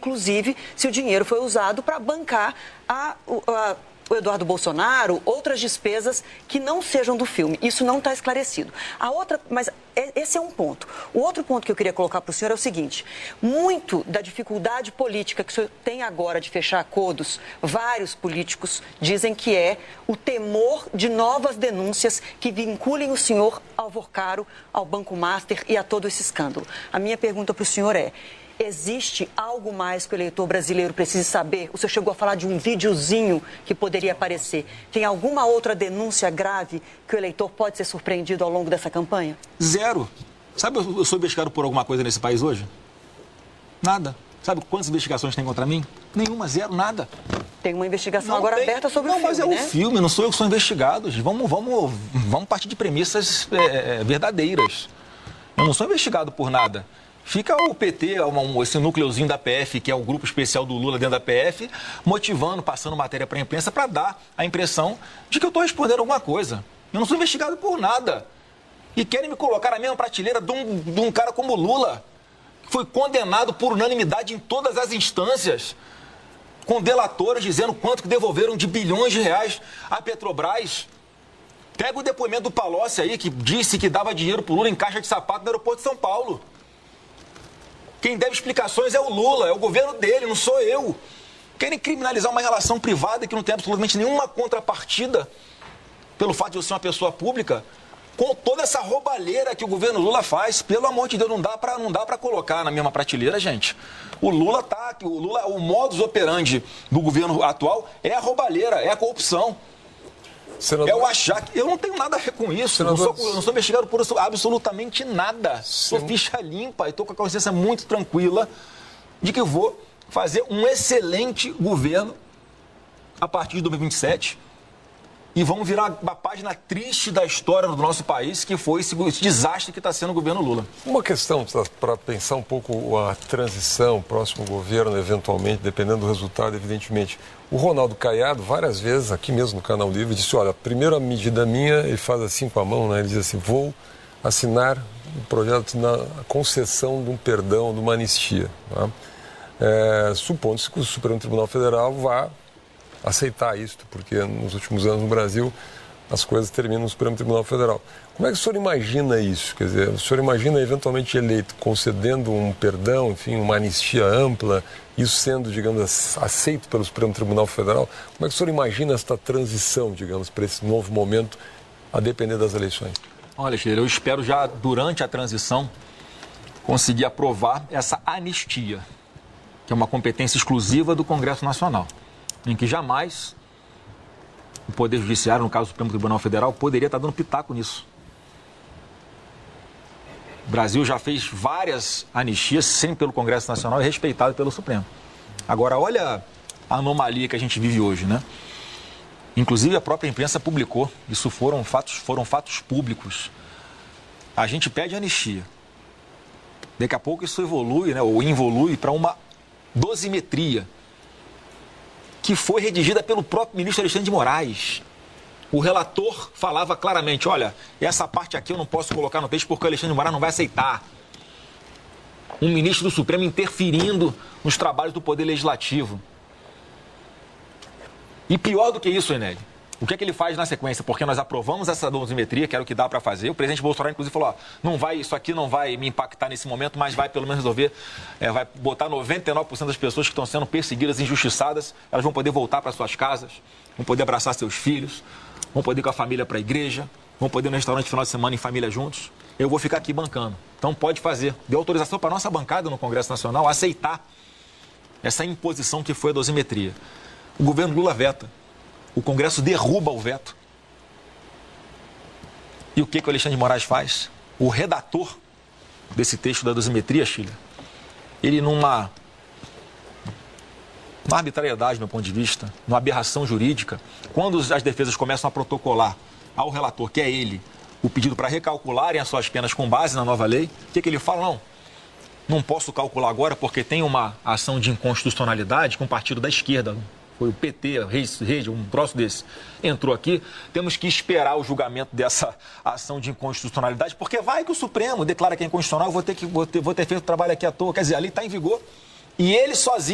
inclusive, se o dinheiro foi usado para bancar o Eduardo Bolsonaro, outras despesas que não sejam do filme. Isso não está esclarecido. Mas esse é um ponto. O outro ponto que eu queria colocar para o senhor é o seguinte: muito da dificuldade política que o senhor tem agora de fechar acordos, vários políticos dizem que é o temor de novas denúncias que vinculem o senhor ao Vorcaro, ao Banco Master e a todo esse escândalo. A minha pergunta para o senhor é: existe algo mais que o eleitor brasileiro precise saber? O senhor chegou a falar de um videozinho que poderia aparecer. Tem alguma outra denúncia grave que o eleitor pode ser surpreendido ao longo dessa campanha? Zero. Sabe, eu sou investigado por alguma coisa nesse país hoje? Nada. Sabe quantas investigações tem contra mim? Nenhuma, zero, nada. Tem uma investigação agora aberta sobre o filme, mas é né? o filme, não sou eu que sou investigado. Vamos partir de premissas verdadeiras. Eu não sou investigado por nada. Fica o PT, esse núcleozinho da PF, que é o grupo especial do Lula dentro da PF, motivando, passando matéria para a imprensa para dar a impressão de que eu estou respondendo alguma coisa. Eu não sou investigado por nada. E querem me colocar na mesma prateleira de um cara como o Lula, que foi condenado por unanimidade em todas as instâncias, com delatores dizendo quanto que devolveram de bilhões de reais à Petrobras. Pega o depoimento do Palocci aí, que disse que dava dinheiro para o Lula em caixa de sapato no aeroporto de São Paulo. Quem deve explicações é o Lula, é o governo dele, não sou eu. Querem criminalizar uma relação privada que não tem absolutamente nenhuma contrapartida pelo fato de eu ser uma pessoa pública, com toda essa roubalheira que o governo Lula faz. Pelo amor de Deus, não dá para colocar na mesma prateleira, gente. O modus operandi do governo atual é a roubalheira, é a corrupção. Senador... É o achar que... Eu não tenho nada a ver com isso. Senador... Eu não sou investigado por absolutamente nada. Sou ficha limpa e estou com a consciência muito tranquila de que eu vou fazer um excelente governo a partir de 2027 e vamos virar uma página triste da história do nosso país, que foi esse desastre que está sendo o governo Lula. Uma questão para pensar um pouco a transição, o próximo governo, eventualmente, dependendo do resultado, evidentemente. O Ronaldo Caiado, várias vezes, aqui mesmo no Canal Livre, disse: olha, a primeira medida minha, ele faz assim com a mão, né? Ele diz assim: vou assinar um projeto na concessão de um perdão, de uma anistia. Tá? Supondo-se que o Supremo Tribunal Federal vá aceitar isto, porque nos últimos anos no Brasil as coisas terminam no Supremo Tribunal Federal. Como é que o senhor imagina isso? Quer dizer, o senhor imagina eventualmente eleito concedendo um perdão, enfim, uma anistia ampla, isso sendo, digamos, aceito pelo Supremo Tribunal Federal? Como é que o senhor imagina esta transição, digamos, para esse novo momento, a depender das eleições? Olha, Sheila, eu espero já durante a transição conseguir aprovar essa anistia, que é uma competência exclusiva do Congresso Nacional, em que jamais o Poder Judiciário, no caso do Supremo Tribunal Federal, poderia estar dando pitaco nisso. O Brasil já fez várias anistias, sempre pelo Congresso Nacional e respeitado pelo Supremo. Agora, olha a anomalia que a gente vive hoje, né? Inclusive, a própria imprensa publicou, isso foram fatos públicos. A gente pede anistia. Daqui a pouco isso evolui, né, ou involui para uma dosimetria, que foi redigida pelo próprio ministro Alexandre de Moraes. O relator falava claramente: olha, essa parte aqui eu não posso colocar no texto porque o Alexandre de Moraes não vai aceitar. Um ministro do Supremo interferindo nos trabalhos do Poder Legislativo. E pior do que isso, Ened, o que é que ele faz na sequência? Porque nós aprovamos essa dosimetria, que era o que dá para fazer. O presidente Bolsonaro, inclusive, falou: ó, não vai, isso aqui não vai me impactar nesse momento, mas vai pelo menos resolver, vai botar 99% das pessoas que estão sendo perseguidas, injustiçadas, elas vão poder voltar para suas casas, vão poder abraçar seus filhos, vão poder ir com a família para a igreja, vão poder ir no restaurante final de semana em família juntos. Eu vou ficar aqui bancando. Então pode fazer. Deu autorização para a nossa bancada no Congresso Nacional aceitar essa imposição que foi a dosimetria. O governo Lula veta. O Congresso derruba o veto. E o que o Alexandre de Moraes faz? O redator desse texto da dosimetria, Sheila, ele numa arbitrariedade, do meu ponto de vista, numa aberração jurídica, quando as defesas começam a protocolar ao relator, que é ele, o pedido para recalcularem as suas penas com base na nova lei, o que ele fala? Não posso calcular agora porque tem uma ação de inconstitucionalidade com o partido da esquerda, foi o PT, um troço desse, entrou aqui, temos que esperar o julgamento dessa ação de inconstitucionalidade, porque vai que o Supremo declara que é inconstitucional, eu vou ter feito o trabalho aqui à toa. Quer dizer, ali está em vigor, e ele sozinho